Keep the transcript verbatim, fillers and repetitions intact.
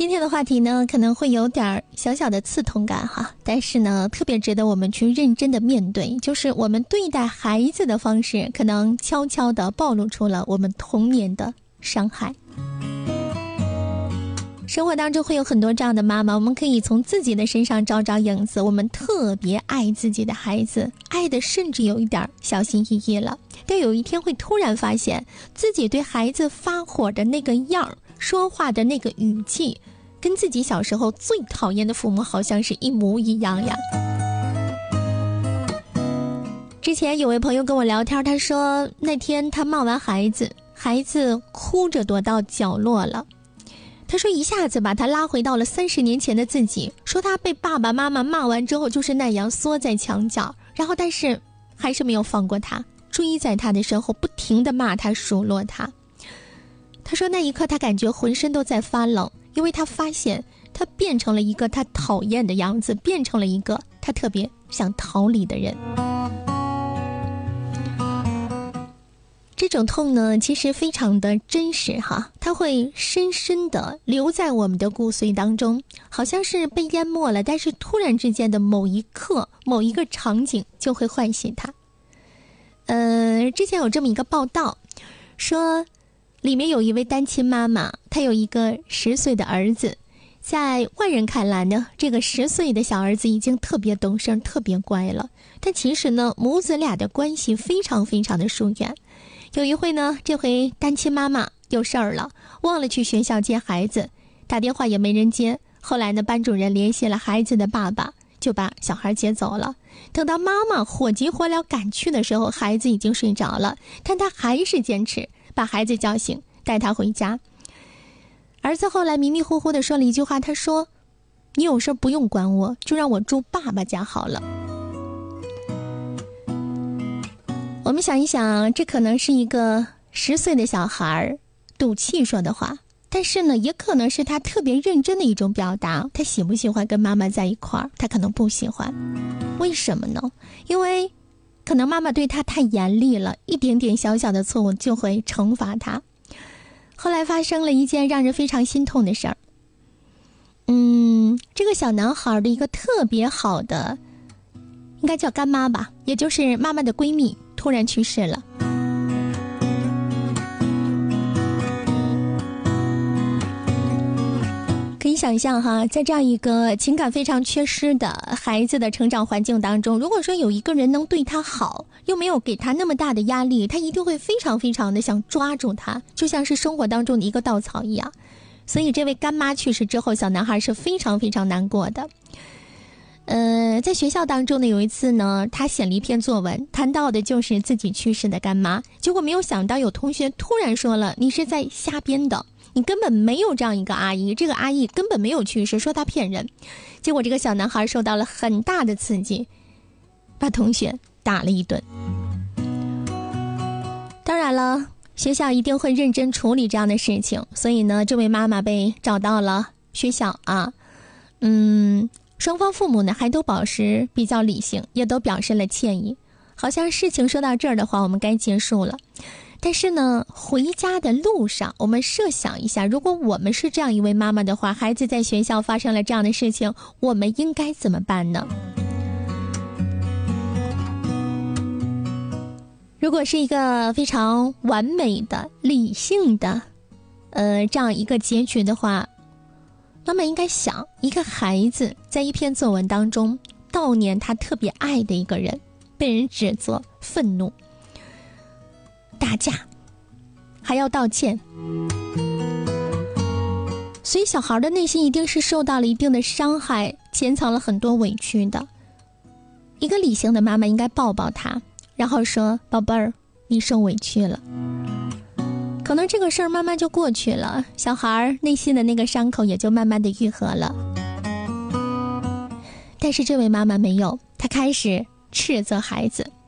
今天的话题呢，可能会有点小小的刺痛感哈，但是呢，特别值得我们去认真的面对，就是我们对待孩子的方式，可能悄悄地暴露出了我们童年的伤害。生活当中会有很多这样的妈妈，我们可以从自己的身上找找影子。我们特别爱自己的孩子，爱的甚至有一点小心翼翼了，但有一天会突然发现自己对孩子发火的那个样，说话的那个语气，跟自己小时候最讨厌的父母好像是一模一样呀。之前有位朋友跟我聊天，他说那天他骂完孩子，孩子哭着躲到角落了。他说一下子把他拉回到了三十年前的自己，说他被爸爸妈妈骂完之后就是那样缩在墙角，然后但是还是没有放过他，追在他的身后不停地骂他，数落他。他说那一刻他感觉浑身都在发冷，因为他发现他变成了一个他讨厌的样子，变成了一个他特别想逃离的人。这种痛呢，其实非常的真实哈，它会深深的留在我们的骨髓当中，好像是被淹没了，但是突然之间的某一刻，某一个场景就会唤醒它。呃，之前有这么一个报道，说里面有一位单亲妈妈，她有一个十岁的儿子，在外人看来呢，这个十岁的小儿子已经特别懂事，特别乖了，但其实呢，母子俩的关系非常非常的疏远。有一回呢，这回单亲妈妈有事儿了，忘了去学校接孩子，打电话也没人接。后来呢，班主任联系了孩子的爸爸，就把小孩接走了。等到妈妈火急火燎赶去的时候，孩子已经睡着了，但他还是坚持把孩子叫醒，带他回家。儿子后来迷迷糊糊地说了一句话，他说：“你有事不用管我，就让我住爸爸家好了。”我们想一想，这可能是一个十岁的小孩赌气说的话，但是呢，也可能是他特别认真的一种表达。他喜不喜欢跟妈妈在一块儿？他可能不喜欢。为什么呢？因为可能妈妈对他太严厉了，一点点小小的错误就会惩罚他。后来发生了一件让人非常心痛的事儿。嗯，这个小男孩的一个特别好的，应该叫干妈吧，也就是妈妈的闺蜜，突然去世了。可以想象哈，在这样一个情感非常缺失的孩子的成长环境当中，如果说有一个人能对他好，又没有给他那么大的压力，他一定会非常非常的想抓住他，就像是生活当中的一个稻草一样。所以这位干妈去世之后，小男孩是非常非常难过的。呃，在学校当中呢，有一次呢，他写了一篇作文，谈到的就是自己去世的干妈。结果没有想到，有同学突然说了：“你是在瞎编的，你根本没有这样一个阿姨，这个阿姨根本没有去世，说她骗人。”结果这个小男孩受到了很大的刺激，把同学打了一顿。当然了，学校一定会认真处理这样的事情，所以呢，这位妈妈被找到了学校啊，嗯。双方父母呢还都保持比较理性，也都表示了歉意。好像事情说到这儿的话，我们该结束了。但是呢，回家的路上，我们设想一下，如果我们是这样一位妈妈的话，孩子在学校发生了这样的事情，我们应该怎么办呢？如果是一个非常完美的、理性的，呃，这样一个结局的话，妈妈应该想，一个孩子在一篇作文当中悼念他特别爱的一个人，被人指责、愤怒、打架，还要道歉，所以小孩的内心一定是受到了一定的伤害，潜藏了很多委屈的。一个理性的妈妈应该抱抱他，然后说：“宝贝儿，你受委屈了。”可能这个事儿慢慢就过去了，小孩内心的那个伤口也就慢慢的愈合了。但是这位妈妈没有，她开始斥责孩子，